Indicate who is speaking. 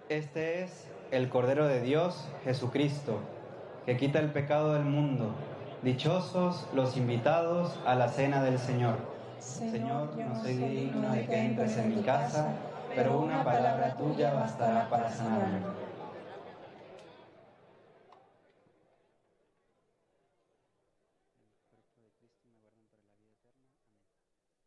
Speaker 1: Este es el Cordero de Dios, Jesucristo, que quita el pecado del mundo. Dichosos los invitados a la cena del Señor. Señor, no soy digno de que entres en mi casa, pero una palabra tuya bastará para sanarme.